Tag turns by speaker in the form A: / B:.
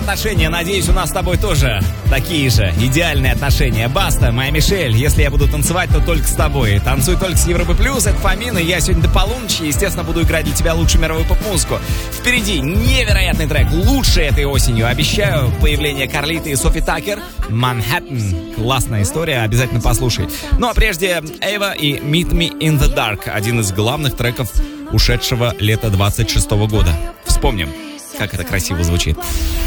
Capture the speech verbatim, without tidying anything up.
A: отношения. Надеюсь, у нас с тобой тоже такие же идеальные отношения. Баста, моя Мишель, если я буду танцевать, то только с тобой. Танцуй только с Европы Плюс, это Фомин, и я сегодня до полуночи, естественно, буду играть для тебя лучшую мировую поп-музыку. Впереди невероятный трек, лучший этой осенью. Обещаю, появление Карлиты и Софи Такер, «Манхэттен». Классная история, обязательно послушай. Ну а прежде Эйва и «Meet Me in the Dark», один из главных треков ушедшего лета двадцать шестого года. Вспомним, как это красиво звучит.